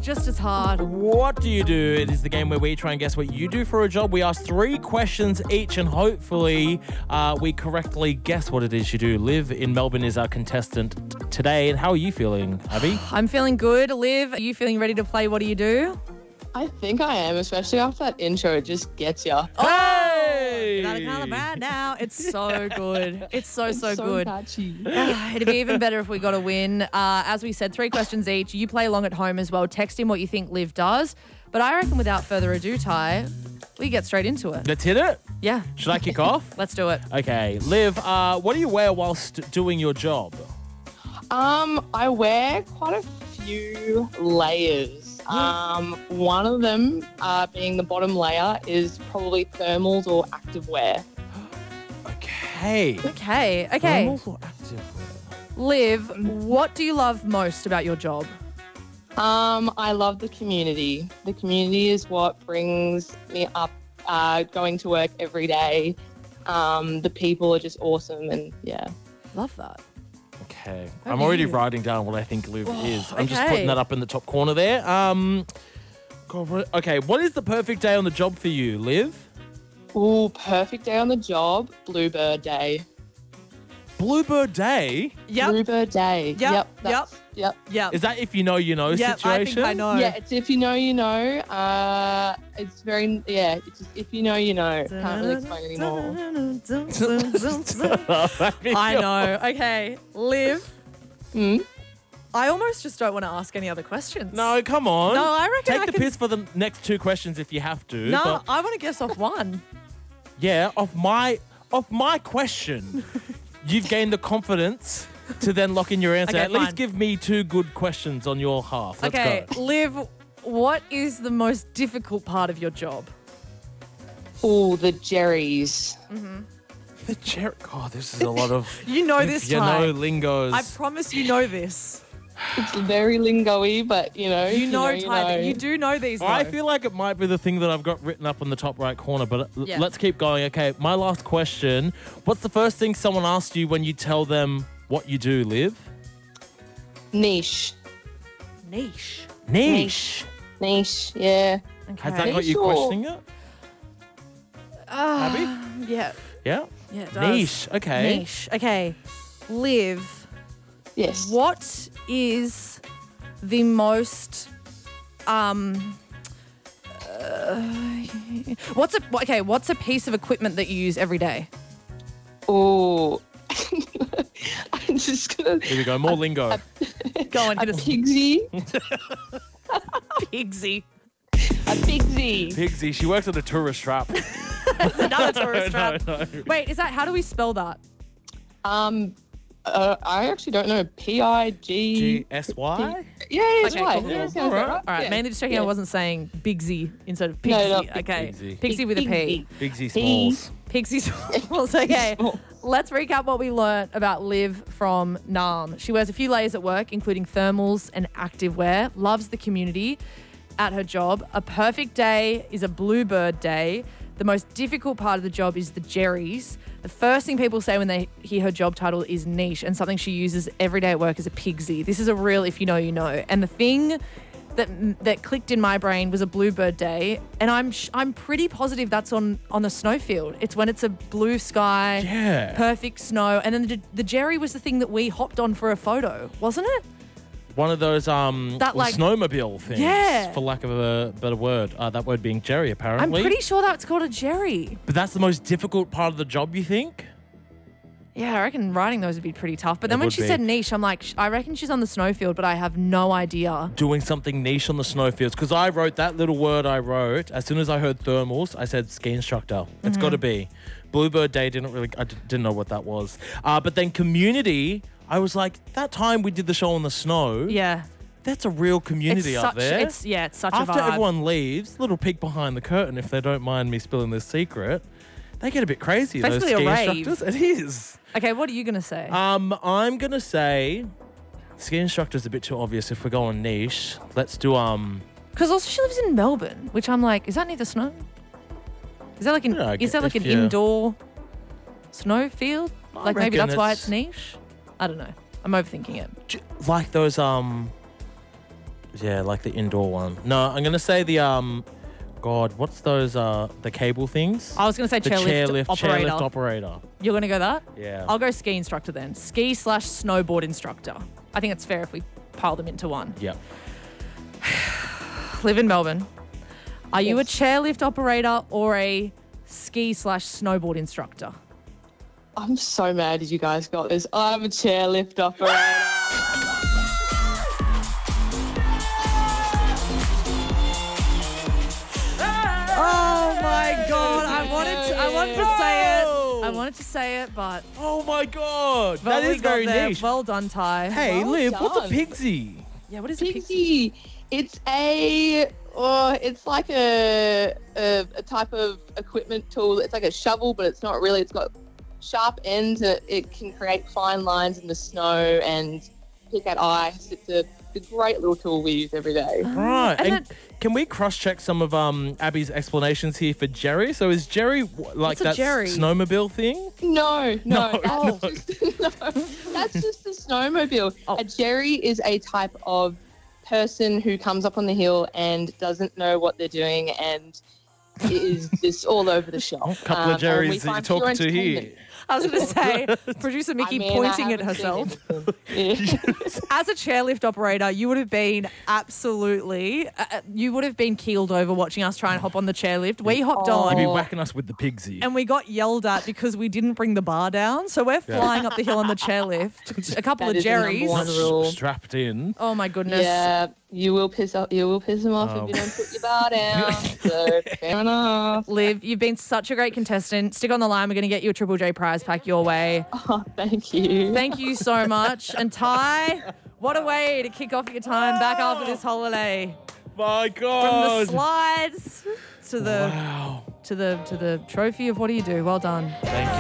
just as hard. What do you do? It is the game where we try and guess what you do for a job. We ask 3 questions each, and hopefully we correctly guess what it is you do. Liv in Melbourne is our contestant today. And how are you feeling, Abby? I'm feeling good. Liv, are you feeling ready to play What Do You Do? I think I am, especially after that intro. It just gets ya. Hey! You're not a bad now. It's so good. It's so good. Catchy. It'd be even better if we got a win. As we said, 3 questions each. You play along at home as well. Text in what you think Liv does. But I reckon without further ado, Ty, we get straight into it. Let's hit it. Yeah. Should I kick off? Let's do it. Okay. Liv, what do you wear whilst doing your job? I wear quite a few layers. One of them, being the bottom layer, is probably thermals or activewear. Okay. Okay. Thermals or activewear? Liv, what do you love most about your job? I love the community. The community is what brings me up, going to work every day. The people are just awesome, and yeah. Love that. Okay. How I'm do already you? writing down what I think Liv is. I'm just okay. putting that up in the top corner there. Okay, what is the perfect day on the job for you, Liv? Ooh, perfect day on the job, Bluebird Day. Bluebird Day? Bluebird Day. Yep. Yep. Is that if you know, you know situation? I think I know. Yeah, it's if you know, you know. It's very, it's just if you know, you know. Can't really explain anymore. I know. Okay, Liv. Hmm? I almost just don't want to ask any other questions. No, come on. No, I reckon Take I the can- piss for the next 2 questions if you have to. No, but I want to guess off one. yeah, off my question, you've gained the confidence to then lock in your answer. Okay, At least fine. give me 2 good questions on your half. Let's Okay, go. Liv, what is the most difficult part of your job? Ooh, the Jerry's. The cherry. Oh, this is a lot of. You know if this, you Ty. know lingos. I promise you know this. It's very lingo-y, but You know, Ty. You do know these, though. I feel like it might be the thing that I've got written up in the top right corner, but Yeah. let's keep going. Okay, my last question. What's the first thing someone asks you when you tell them what you do, Liv? Niche. Niche. Niche. Niche, yeah. Okay. Has that got you Sure. questioning it? Abby? Yeah. Yeah? Yeah, it does. Niche. Okay. Niche. Okay. Liv, Yes. what is the most what's a piece of equipment that you use every day? Ooh. I'm just going to... Here we go. More lingo. Go on, A hit us. pigsy. Pigsy. A pigsy. Pigsy. She works at a tourist trap. Another tourist trap. No. Wait, is that, how do we spell that? I actually don't know. P-I-G... GSY? Yeah, it's Okay, right. cool. Yeah, sounds All right. right. All right, Yeah. mainly just checking I wasn't saying Bigsy instead of Pigsy. No, okay, Pigsy. Pigsy with a P. Pigsy Smalls. Pigsy Smalls. Okay, let's recap what we learnt about Liv from Nam. She wears a few layers at work, including thermals and activewear, loves the community at her job. A perfect day is a Bluebird Day. The most difficult part of the job is the Jerry's. The first thing people say when they hear her job title is niche, and something she uses every day at work is a pigsy. This is a real if you know, you know. And the thing that clicked in my brain was a Bluebird Day, and I'm pretty positive that's on the snowfield. It's when it's a blue sky, Yeah. perfect snow, and then the Jerry was the thing that we hopped on for a photo, wasn't it? One of those like- snowmobile things, Yeah. for lack of a better word. That word being Jerry, I'm apparently. pretty sure that's called a Jerry. But that's the most difficult part of the job, you think? Yeah, I reckon writing those would be pretty tough. But then It when would she be. said niche, I'm like, I reckon she's on the snowfield, but I have no idea. Doing something niche on the snowfields. Because I wrote that little word I wrote. As soon as I heard thermals, I said ski instructor. It's got to be. Bluebird Day, I didn't know what that was. But then community, I was like, that time we did the show on the snow. Yeah. That's a real community It's up there. It's such After a vibe. everyone leaves, little peek behind the curtain, if they don't mind me spilling this secret, they get a bit crazy, those Basically a ski rave. instructors. It is. Okay, what are you going to say? I'm going to say ski instructor's a bit too obvious if we're going niche. Let's do, Because also she lives in Melbourne, which I'm like, is that near the snow? Is that like an, Yeah, is that like if an you- indoor snow field? I Like maybe reckon that's why it's- it's niche? I don't know. I'm overthinking it. like those, Yeah, like the indoor one. No, I'm gonna say the God, what's those the cable things? I was going to say The chairlift operator. chairlift operator. You're going to go that? Yeah. I'll go ski instructor then. Ski/snowboard instructor. I think it's fair if we pile them into one. Yep. Live in Melbourne. Are you a Yes. chairlift operator or a ski/snowboard instructor? I'm so mad you guys got this. I'm a chairlift operator. Oh my God! I wanted to say it. I wanted to say it, but Oh my God, that we is got very there. niche. Well done, Ty. Hey, Well Liv, what's a done. pixie? Yeah, what is a pixie? Pixie. It's it's like a type of equipment tool. It's like a shovel, but it's not really. It's got sharp ends. It can create fine lines in the snow and pick at ice. It's a great little tool we use every day. Right. And And can we cross-check some of Abby's explanations here for Jerry? So is Jerry like What's a that Jerry? snowmobile thing? No, No. that's just a snowmobile. Oh. A jerry is a type of person who comes up on the hill and doesn't know what they're doing and is just all over the shop. A couple of and we Jerrys that you're find pure talking to here. entertainment. I was going to say, producer Mickey I mean, pointing I at haven't seen herself. anything. Yeah. As a chairlift operator, you would have been absolutely, you would have been keeled over watching us try and hop on the chairlift. We hopped Oh. You'd be on whacking us with the pigsy. and we got yelled at because we didn't bring the bar down. So we're flying up the hill on the chairlift. A couple That of is the number Jerry's. one rule. Strapped in. Oh my goodness. Yeah, you will piss them off if you don't put your bar down. So fair enough. Liv, you've been such a great contestant. Stick on the line. We're going to get you a Triple J prize pack your way. Oh, thank you. Thank you so much. And Ty, what a way to kick off your time back after this holiday. My From God. the slides to the Wow. to the trophy of what do you do? Well done. Thank you.